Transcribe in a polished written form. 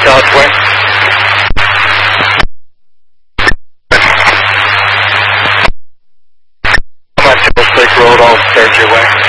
God's way. I'm on Timberlake Road, all stairs your way.